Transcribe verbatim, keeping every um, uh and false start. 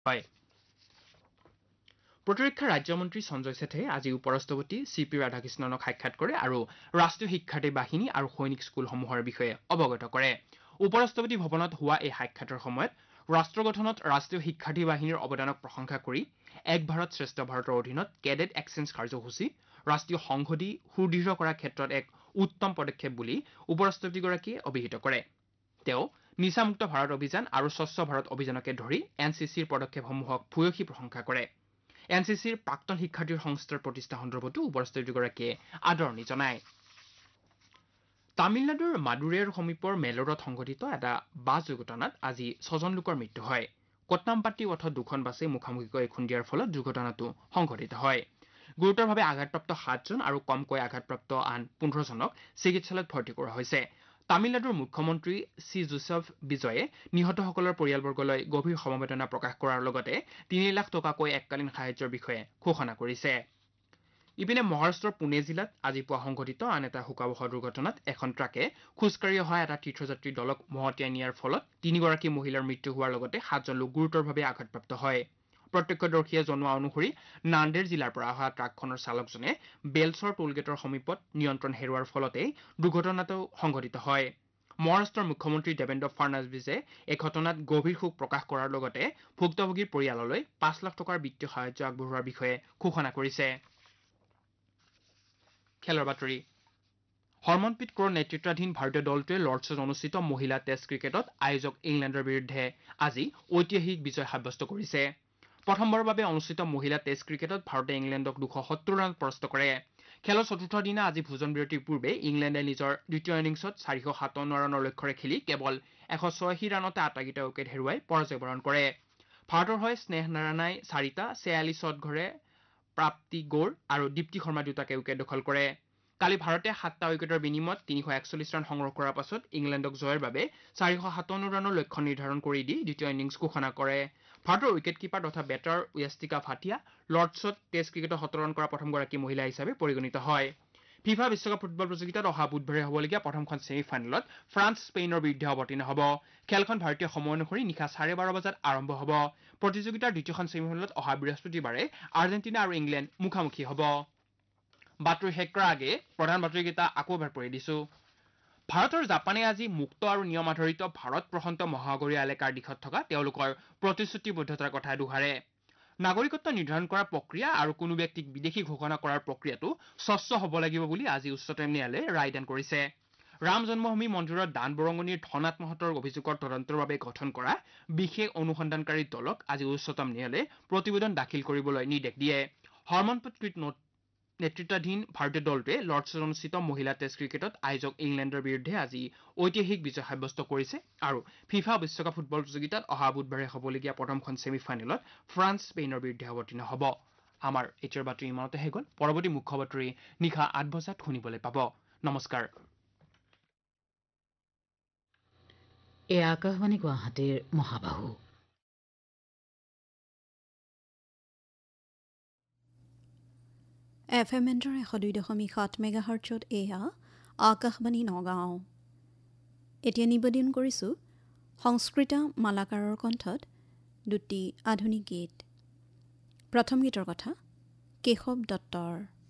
হয়। প্ৰতিৰক্ষা ৰাজ্যমন্ত্ৰী সঞ্জয় ছেঠে আজি উপৰাষ্ট্ৰপতি চি পি ৰাধাকৃষ্ণনক সাক্ষাৎ কৰে আৰু ৰাষ্ট্ৰীয় শিক্ষাৰ্থী বাহিনী আৰু সৈনিক স্কুলসমূহৰ বিষয়ে অৱগত কৰে। উপৰাষ্ট্ৰপতি ভৱনত হোৱা এই সাক্ষাতৰ সময়ত ৰাষ্ট্ৰ গঠনত ৰাষ্ট্ৰীয় শিক্ষাৰ্থী বাহিনীৰ অৱদানক প্ৰশংসা কৰি এক ভাৰত শ্ৰেষ্ঠ ভাৰতৰ অধীনত কেডেট এক্সচেঞ্জ কাৰ্যসূচী ৰাষ্ট্ৰীয় সংহতি সুদৃঢ় কৰাৰ ক্ষেত্ৰত এক উত্তম পদক্ষেপ বুলি উপৰাষ্ট্ৰপতিগৰাকীয়ে অভিহিত কৰে। তেওঁ নিচামুক্ত ভাৰত অভিযান আৰু স্বচ্ছ ভাৰত অভিযানকে ধৰি এন চি চিৰ পদক্ষেপসমূহক ভূয়সী প্ৰশংসা কৰে। এন চি চিৰ প্ৰাক্তন শিক্ষাৰ্থীৰ সংস্থাৰ প্ৰতিষ্ঠা সন্দৰ্ভতো উপৰাষ্ট্ৰপতিগৰাকীয়ে আদৰণি জনায়। তামিলনাডুৰ মাদুৰেৰ সমীপৰ মেলোৰত সংঘটিত এটা বাছ দুৰ্ঘটনাত আজি ছজন লোকৰ মৃত্যু হয়। কট্টামপাট্টি পথত দুখন বাছে মুখামুখিকৈ খুন্দিয়াৰ ফলত দুৰ্ঘটনাটো সংঘটিত হয়। গুৰুতৰভাৱে আঘাতপ্ৰাপ্ত সাতজন আৰু কমকৈ আঘাতপ্ৰাপ্ত আন পোন্ধৰজনক চিকিৎসালয়ত ভৰ্তি কৰোৱা হৈছে। তামিলনাডুৰ মুখ্যমন্ত্ৰী চি জোচেফ বিজয়ে নিহতসকলৰ পৰিয়ালবৰ্গলৈ গভীৰ সমবেদনা প্ৰকাশ কৰাৰ লগতে তিনি লাখ টকাকৈ এককালীন সাহায্যৰ বিষয়ে ঘোষণা কৰিছে। ইপিনে মহাৰাষ্ট্ৰৰ পুনে জিলাত আজি পুৱা সংঘটিত আন এটা শোকাবহ দুৰ্ঘটনাত এখন ট্ৰাকে খোজকাঢ়ি অহা এটা তীৰ্থযাত্ৰীৰ দলক মহতিয়াই নিয়াৰ ফলত তিনিগৰাকী মহিলাৰ মৃত্যু হোৱাৰ লগতে সাতজন লোক গুৰুতৰভাৱে আঘাতপ্ৰাপ্ত হয়। প্ৰত্যক্ষদৰ্শীয়ে জনোৱা অনুসৰি নান্দেৰ জিলাৰ পৰা অহা ট্ৰাকখনৰ চালকজনে বেলচৰ টোলগেটৰ সমীপত নিয়ন্ত্ৰণ হেৰুওৱাৰ ফলতেই দুৰ্ঘটনাটো সংঘটিত হয়। মহাৰাষ্ট্ৰৰ মুখ্যমন্ত্ৰী দেৱেন্দ্ৰ ফাডনাভিছে এই ঘটনাত গভীৰ শোক প্ৰকাশ কৰাৰ লগতে ভুক্তভোগীৰ পৰিয়াললৈ পাঁচ লাখ টকাৰ বিত্তীয় সাহায্য আগবঢ়োৱাৰ বিষয়ে ঘোষণা কৰিছে। খেলৰ বাতৰি। হৰমনপ্ৰীত কৌৰ নেতৃত্বাধীন ভাৰতীয় দলটোৱে লৰ্ডছত অনুষ্ঠিত মহিলা টেষ্ট ক্ৰিকেটত আয়োজক ইংলেণ্ডৰ বিৰুদ্ধে আজি ঐতিহাসিক বিজয় সাব্যস্ত কৰিছে। প্ৰথমবাৰৰ বাবে অনুষ্ঠিত মহিলা টেষ্ট ক্ৰিকেটত ভাৰতে ইংলেণ্ডক দুশ সত্তৰ ৰানত পৰাস্ত কৰে। খেলৰ চতুৰ্থ দিনা আজি ভোজন বিৰতিৰ পূৰ্বে ইংলেণ্ডে নিজৰ দ্বিতীয় ইনিংছত চাৰিশ সাতাৱন্ন ৰানৰ লক্ষ্যৰে খেলি কেৱল এশ ছয়াশী ৰানতে আটাইকেইটা উইকেট হেৰুৱাই পৰাজয় বৰণ কৰে। ভাৰতৰ হৈ স্নেহ নাৰানাই চাৰিটা, শ্বেয়ালী চটঘৰে, প্ৰাপ্তি গৌৰ আৰু দীপ্তি শৰ্মা দুটাকে উইকেট দখল কৰে। কালি ভাৰতে সাতটা উইকেটৰ বিনিময়ত তিনিশ একচল্লিছ ৰান সংগ্ৰহ কৰাৰ পাছত ইংলেণ্ডক জয়ৰ বাবে চাৰিশ সাতাৱন্ন ৰানৰ লক্ষ্য নিৰ্ধাৰণ কৰি দি দ্বিতীয় ইনিংছ ঘোষণা কৰে। ভাৰতৰ উইকেট কিপাৰ তথা বেটাৰ য়াষ্টিকা ভাটিয়া লৰ্ডছত টেষ্ট ক্ৰিকেটত শত ৰান কৰা প্ৰথমগৰাকী মহিলা হিচাপে পৰিগণিত হয়। ফিফা বিশ্বকাপ ফুটবল প্ৰতিযোগিতাত অহা বুধবাৰে হ'বলগীয়া প্ৰথমখন ছেমি ফাইনেলত ফ্ৰান্স স্পেইনৰ বিৰুদ্ধে অৱতীৰ্ণ হ'ব। খেলখন ভাৰতীয় সময় অনুসৰি নিশা চাৰে বাৰ বজাত আৰম্ভ হ'ব। প্ৰতিযোগিতাৰ দ্বিতীয়খন ছেমি ফাইনেলত অহা বৃহস্পতিবাৰে আৰ্জেণ্টিনা আৰু ইংলেণ্ড মুখামুখি হ'ব। বাতৰি শেষ কৰাৰ আগে প্ৰধান বাতৰিকেইটা আকৌ এবাৰ পঢ়ি দিছো। ভাৰত আৰু জাপানে আজি মুক্ত আৰু নিয়ম আধাৰিত ভাৰত প্ৰশান্ত মহাসাগৰীয় এলেকাৰ দিশত থকা তেওঁলোকৰ প্ৰতিশ্ৰুতিবদ্ধতাৰ কথা দোহাৰে। নাগৰিকত্ব নিৰ্ধাৰণ কৰাৰ প্ৰক্ৰিয়া আৰু কোনো ব্যক্তিক বিদেশী ঘোষণা কৰাৰ প্ৰক্ৰিয়াটো স্বচ্ছ হ'ব লাগিব বুলি আজি উচ্চতম ন্যায়ালয়ে ৰায়দান কৰিছে। ৰাম জন্মভূমি মন্দিৰৰ দান বৰঙণিৰ ধন আত্মসাতৰ অভিযোগৰ তদন্তৰ বাবে গঠন কৰা বিশেষ অনুসন্ধানকাৰী দলক আজি উচ্চতম ন্যায়ালয়ে প্ৰতিবেদন দাখিল কৰিবলৈ নিৰ্দেশ দিয়ে। হৰমনপ্ৰীত নেতৃত্বাধীন ভাৰতীয় দলটোৱে লৰ্ডছত অনুষ্ঠিত মহিলা টেষ্ট ক্ৰিকেটত আয়োজক ইংলেণ্ডৰ বিৰুদ্ধে আজি ঐতিহাসিক বিজয় সাব্যস্ত কৰিছে আৰু ফিফা বিশ্বকাপ ফুটবল প্ৰতিযোগিতাত অহা বুধবাৰে হ'বলগীয়া প্ৰথমখন ছেমি ফাইনেলত ফ্ৰান্স স্পেইনৰ বিৰুদ্ধে অৱতীৰ্ণ হ'ব। আমাৰ এতিয়াৰ বাতৰি ইমানতে শেষ হ'ল। পৰৱৰ্তী মুখ্য বাতৰি নিশা আঠ বজাত শুনিবলৈ পাব। নমস্কাৰ। এয়া আকাশবাণী গুৱাহাটীৰ মহাবাহু। এফ এম এণ্ডৰ এশ দুই দশমিক সাত মেগাহাৰ্টছত এয়া আকাশবাণী নগাঁও। এতিয়া নিবেদন কৰিছোঁ সংস্কৃত মালাকাৰৰ কণ্ঠত দুটি আধুনিক গীত। প্ৰথম গীতৰ কথা কেশৱ দত্তৰ।